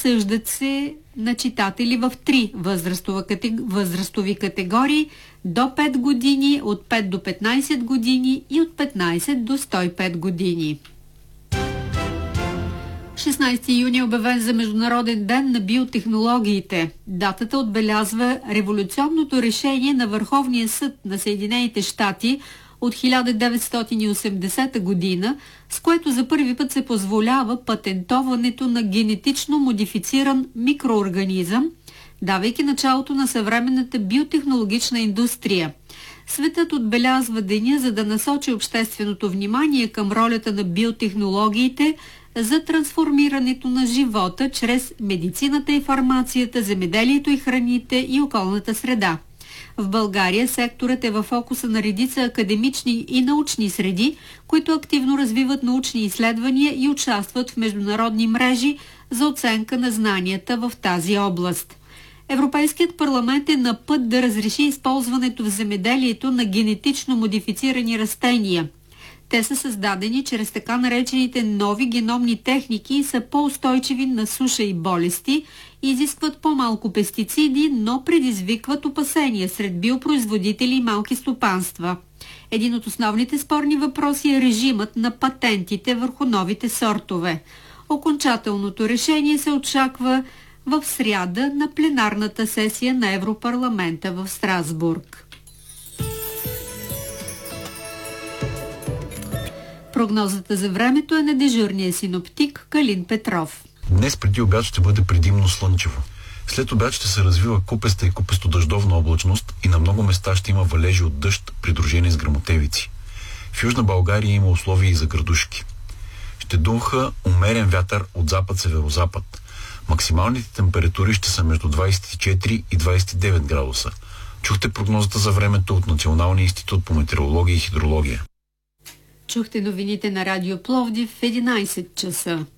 присъждат се на читатели в 3 възрастови категории: до 5 години, от 5 до 15 години и от 15 до 105 години. 16 юни е обявен за Международен ден на биотехнологиите. Датата отбелязва революционното решение на Върховния съд на Съединените щати от 1980 година, с което за първи път се позволява патентоването на генетично модифициран микроорганизъм, давайки началото на съвременната биотехнологична индустрия. Светът отбелязва деня, за да насочи общественото внимание към ролята на биотехнологиите за трансформирането на живота чрез медицината и фармацията, земеделието и храните и околната среда. В България секторът е във фокуса на редица академични и научни среди, които активно развиват научни изследвания и участват в международни мрежи за оценка на знанията в тази област. Европейският парламент е на път да разреши използването в земеделието на генетично модифицирани растения. Те са създадени чрез така наречените нови геномни техники и са по-устойчиви на суша и болести, изискват по-малко пестициди, но предизвикват опасения сред биопроизводители и малки стопанства. Един от основните спорни въпроси е режимът на патентите върху новите сортове. Окончателното решение се очаква в сряда на пленарната сесия на Европарламента в Страсбург. Прогнозата за времето е на дежурния синоптик Калин Петров. Днес преди обяд ще бъде предимно слънчево. След обяд ще се развива купеста и купесто-дъждовна облачност и на много места ще има валежи от дъжд, придружени с гръмотевици. В Южна България има условия и за градушки. Ще духа умерен вятър от запад-северозапад. Максималните температури ще са между 24 и 29 градуса. Чухте прогнозата за времето от Националния институт по метеорология и хидрология. Чухте новините на Радио Пловдив в 11 часа.